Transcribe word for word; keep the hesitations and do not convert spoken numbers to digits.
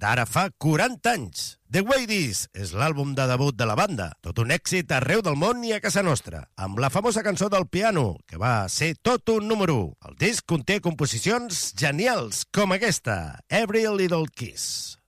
ara fa quaranta anys. The Way This és l'àlbum de debut de la banda, tot un èxit arreu del món i a casa nostra, amb la famosa cançó del piano, que va ser tot un número u. El disc conté composicions genials com aquesta, Every Little Kiss.